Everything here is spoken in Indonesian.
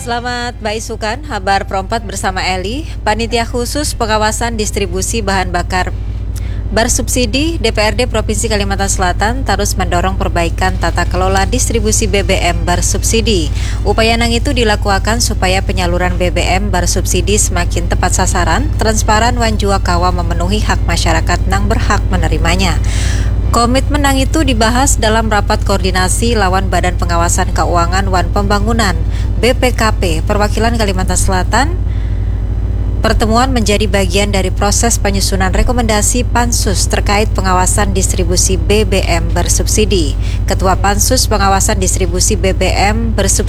Selamat Baisukan, Habar Perempat bersama Eli. Panitia Khusus Pengawasan Distribusi Bahan Bakar Bersubsidi DPRD Provinsi Kalimantan Selatan terus mendorong perbaikan tata kelola distribusi BBM bersubsidi. Upaya nang itu dilakukan supaya penyaluran BBM bersubsidi semakin tepat sasaran, transparan wan jua kawa memenuhi hak masyarakat nang berhak menerimanya. Komitmen nang itu dibahas dalam rapat koordinasi lawan Badan Pengawasan Keuangan wan Pembangunan BPKP Perwakilan Kalimantan Selatan. Pertemuan menjadi bagian dari proses penyusunan rekomendasi Pansus terkait pengawasan distribusi BBM bersubsidi. Ketua Pansus Pengawasan Distribusi BBM bersubsidi